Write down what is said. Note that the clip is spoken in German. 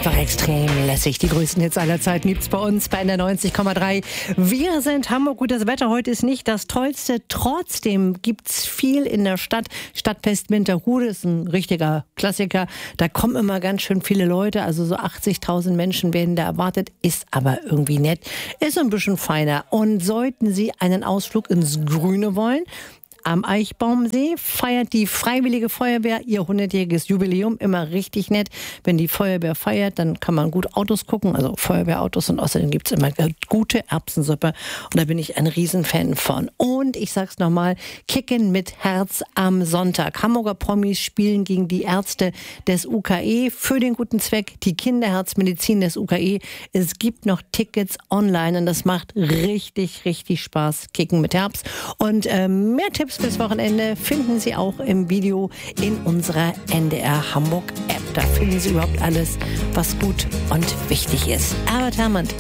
einfach extrem lässig. Die größten Hits aller Zeiten gibt's bei uns bei der 90,3. Wir sind Hamburg. Gut, das Wetter heute ist nicht das Tollste. Trotzdem gibt's viel in der Stadt. Stadtfest Winterhude ist ein richtiger Klassiker. Da kommen immer ganz schön viele Leute. Also so 80.000 Menschen werden da erwartet. Ist aber irgendwie nett. Ist ein bisschen feiner. Und sollten Sie einen Ausflug ins Grüne wollen, am Eichbaumsee feiert die Freiwillige Feuerwehr ihr 100-jähriges Jubiläum. Immer richtig nett. Wenn die Feuerwehr feiert, dann kann man gut Autos gucken, also Feuerwehrautos. Und außerdem gibt es immer gute Erbsensuppe. Und da bin ich ein Riesenfan von. Und ich sag's nochmal, Kicken mit Herz am Sonntag. Hamburger Promis spielen gegen die Ärzte des UKE für den guten Zweck, die Kinderherzmedizin des UKE. Es gibt noch Tickets online und das macht richtig, richtig Spaß. Kicken mit Herz. Und mehr Tipps fürs Wochenende finden Sie auch im Video in unserer NDR Hamburg App. Da finden Sie überhaupt alles, was gut und wichtig ist. Albert Hammond,